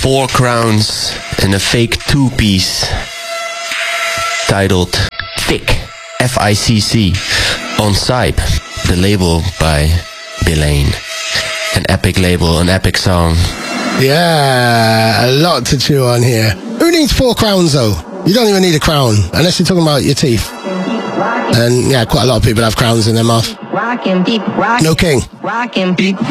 4 crowns and a fake 2-piece titled Fick, F-I-C-C, on Sype, the label by Bilane. An epic label, an epic song. Yeah, a lot to chew on here. Who needs 4 crowns though? You don't even need a crown, unless you're talking about your teeth. And yeah, quite a lot of people have crowns in their mouth. No king.